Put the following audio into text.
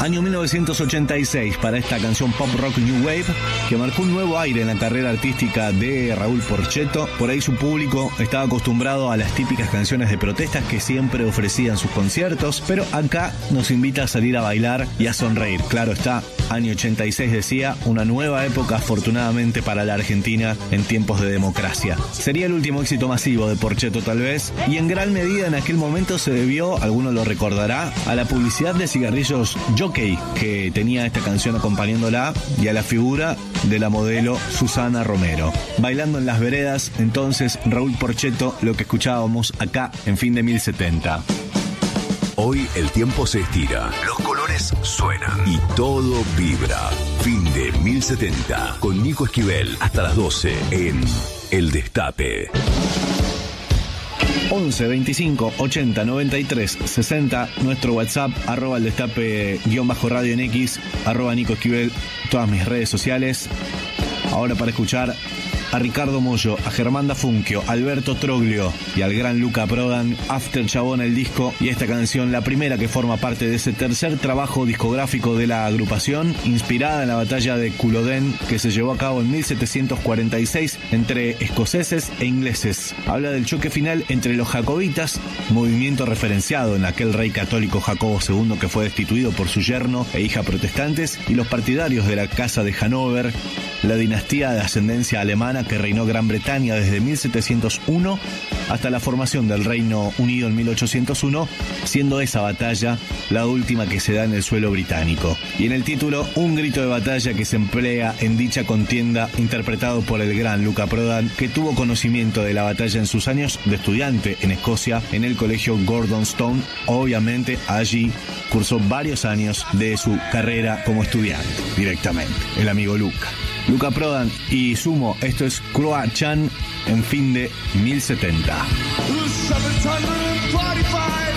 Año 1986 para esta canción pop rock new wave que marcó un nuevo aire en la carrera artística de Raúl Porchetto. Por ahí su público estaba acostumbrado a las típicas canciones de protestas que siempre ofrecían sus conciertos, pero acá nos invita a salir a bailar y a sonreír. Claro está, año 86 decía, una nueva época afortunadamente para la Argentina en tiempos de democracia. Sería el último éxito masivo de Porchetto tal vez, y en gran medida en aquel momento se debió, alguno lo recordará, a la publicidad de cigarrillos Jockey que tenía esta canción acompañándola y a la figura de la modelo Susana Romero. Bailando en las veredas, entonces Raúl Porchetto, lo que escuchábamos acá en Fin de 1070. Hoy el tiempo se estira, los colores suenan y todo vibra. Fin de 1070 con Nico Esquivel hasta las 12 en El Destape. 11 25 80 93 60, nuestro WhatsApp, @el destape _radio en X, @Nico Esquivel, todas mis redes sociales. Ahora para escuchar a Ricardo Mollo, a Germán Dafunquio, a Alberto Troglio y al gran Luca Prodan, After Chabón el disco, y esta canción, la primera que forma parte de ese tercer trabajo discográfico de la agrupación, inspirada en la batalla de Culloden que se llevó a cabo en 1746 entre escoceses e ingleses. Habla del choque final entre los jacobitas, movimiento referenciado en aquel rey católico Jacobo II que fue destituido por su yerno e hija protestantes, y los partidarios de la Casa de Hannover, la dinastía de ascendencia alemana que reinó Gran Bretaña desde 1701 hasta la formación del Reino Unido en 1801, siendo esa batalla la última que se da en el suelo británico. Y en el título, un grito de batalla que se emplea en dicha contienda, interpretado por el gran Luca Prodan, que tuvo conocimiento de la batalla en sus años de estudiante en Escocia, en el colegio Gordonstoun. Obviamente allí cursó varios años de su carrera como estudiante directamente, el amigo Luca Prodan y Sumo. Esto es Croa-chan en Fin de 1070.